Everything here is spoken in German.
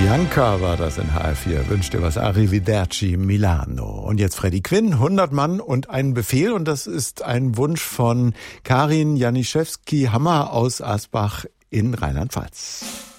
Bianca war das in HR4. Wünscht dir was. Arrivederci Milano. Und jetzt Freddie Quinn, 100 Mann und einen Befehl. Und das ist ein Wunsch von Karin Janiszewski-Hammer aus Asbach in Rheinland-Pfalz.